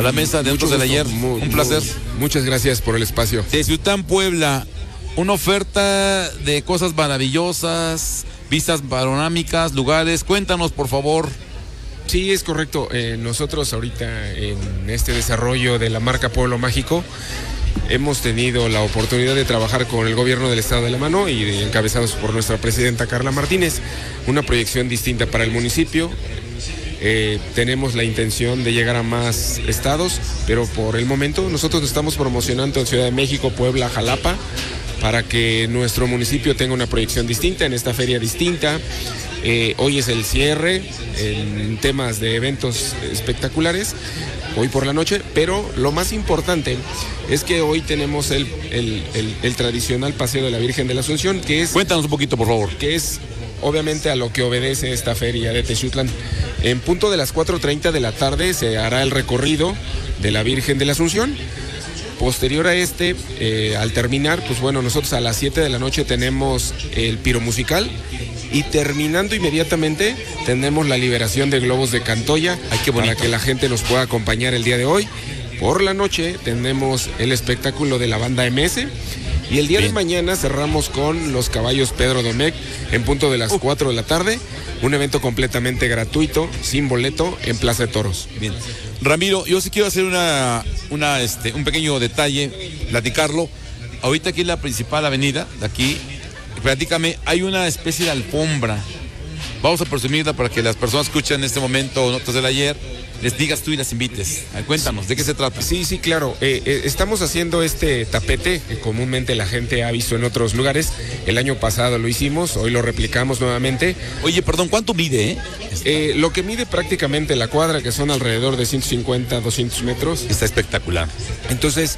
a la mesa de Autos del Ayer. Un placer. Muchas gracias por el espacio. De Ciutlán, Puebla, una oferta de cosas maravillosas, vistas panorámicas, lugares. Cuéntanos, por favor. Sí, es correcto. Nosotros ahorita en este desarrollo de la marca Pueblo Mágico hemos tenido la oportunidad de trabajar con el gobierno del estado de la mano y encabezados por nuestra presidenta Carla Martínez, una proyección distinta para el municipio. Tenemos la intención de llegar a más estados, pero por el momento nosotros estamos promocionando en Ciudad de México, Puebla, Jalapa, para que nuestro municipio tenga una proyección distinta en esta feria distinta. Hoy es el cierre en temas de eventos espectaculares, hoy por la noche, pero lo más importante es que hoy tenemos el tradicional Paseo de la Virgen de la Asunción, que es... Cuéntanos un poquito, por favor. Que es obviamente a lo que obedece esta feria de Texutlán. En punto de las 4:30 de la tarde se hará el recorrido de la Virgen de la Asunción. Posterior a al terminar, pues bueno, nosotros a las 7 de la noche tenemos el piro musical y terminando inmediatamente tenemos la liberación de globos de Cantoya. Ay, qué bonito. Para que la gente nos pueda acompañar el día de hoy. Por la noche tenemos el espectáculo de la banda MS y el día de mañana cerramos con los caballos Pedro Domecq en punto de las 4 de la tarde. Un evento completamente gratuito, sin boleto, en Plaza de Toros. Bien. Ramiro, yo sí quiero hacer un pequeño detalle, platicarlo. Ahorita aquí en la principal avenida, de aquí, platícame, hay una especie de alfombra. Vamos a presumirla para que las personas escuchen en este momento Notas del Ayer, les digas tú y las invites. Cuéntanos, ¿de qué se trata? Sí, claro. Estamos haciendo este tapete que comúnmente la gente ha visto en otros lugares. El año pasado lo hicimos, hoy lo replicamos nuevamente. Oye, perdón, ¿cuánto mide? Lo que mide prácticamente la cuadra, que son alrededor de 150, 200 metros. Está espectacular. Entonces,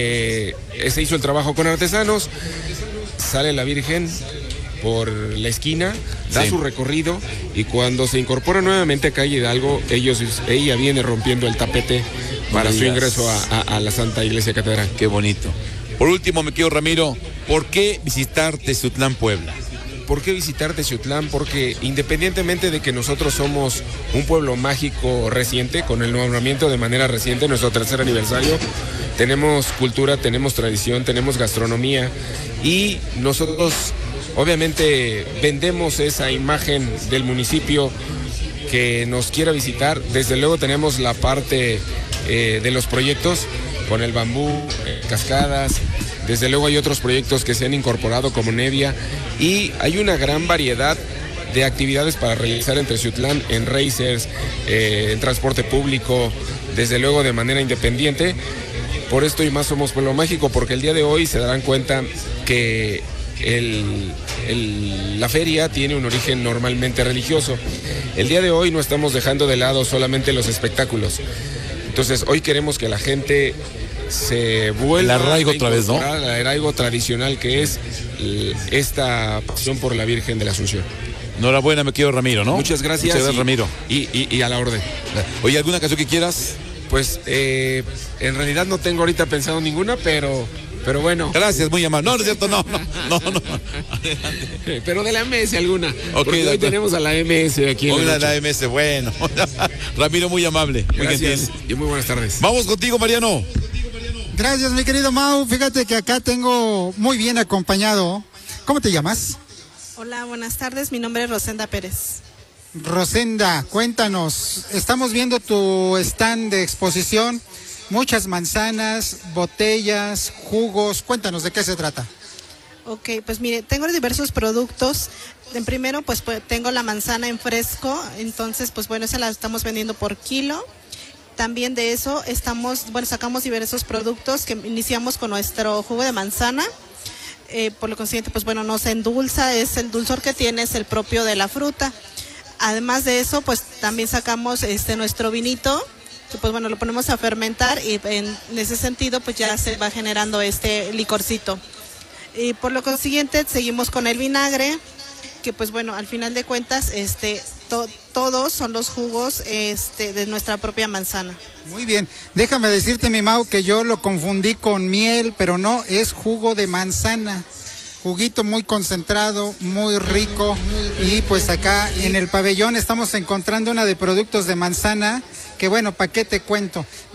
se hizo el trabajo con artesanos, sale la Virgen por la esquina, da su recorrido y cuando se incorpora nuevamente a calle Hidalgo, ella viene rompiendo el tapete para su ingreso a la Santa Iglesia Catedral. Qué bonito. Por último, me quiero, Ramiro, ¿por qué visitar Texutlán, Puebla? ¿Por qué visitar Texutlán? Porque independientemente de que nosotros somos un pueblo mágico reciente, con el nombramiento de manera reciente, nuestro 3er aniversario, tenemos cultura, tenemos tradición, tenemos gastronomía y nosotros obviamente vendemos esa imagen del municipio que nos quiera visitar. Desde luego tenemos la parte de los proyectos con el bambú, cascadas. Desde luego hay otros proyectos que se han incorporado como Nevia y hay una gran variedad de actividades para realizar en Texutlán, en racers, en transporte público, desde luego de manera independiente. Por esto y más somos Pueblo Mágico, porque el día de hoy se darán cuenta que la feria tiene un origen normalmente religioso. El día de hoy no estamos dejando de lado solamente los espectáculos. Entonces hoy queremos que la gente se vuelva el arraigo otra vez, ¿no? Al arraigo tradicional que es esta pasión por la Virgen de la Asunción. Enhorabuena, me quiero, Ramiro, ¿no? Muchas gracias. Muchas gracias, Ramiro. Y a la orden. Oye, ¿alguna canción que quieras? Pues en realidad no tengo ahorita pensado ninguna, pero bueno. Gracias, muy amable. No, no es cierto, no. Pero de la MS alguna. Okay, porque hoy tenemos a la MS aquí en hoy la MS, bueno. Ramiro, muy amable. Gracias y muy buenas tardes. Vamos contigo, Mariano. Gracias, mi querido Mau. Fíjate que acá tengo muy bien acompañado. ¿Cómo te llamas? Hola, buenas tardes. Mi nombre es Rosenda Pérez. Rosenda, cuéntanos. Estamos viendo tu stand de exposición. Muchas manzanas, botellas, jugos. Cuéntanos, ¿de qué se trata? Ok, pues mire, tengo diversos productos. En primero, pues tengo la manzana en fresco. Entonces, pues bueno, esa la estamos vendiendo por kilo. También de eso sacamos diversos productos que iniciamos con nuestro jugo de manzana. Por lo consiguiente, pues bueno, no se endulza, es el dulzor que tiene, es el propio de la fruta. Además de eso, pues también sacamos nuestro vinito, que pues bueno, lo ponemos a fermentar y en ese sentido pues ya se va generando este licorcito. Y por lo consiguiente seguimos con el vinagre, que pues bueno, al final de cuentas todos son los jugos de nuestra propia manzana. Muy bien, déjame decirte, mi Mau, que yo lo confundí con miel, pero no, es jugo de manzana. Juguito muy concentrado, muy rico, y pues acá en el pabellón estamos encontrando una de productos de manzana, que bueno, ¿para qué te cuento?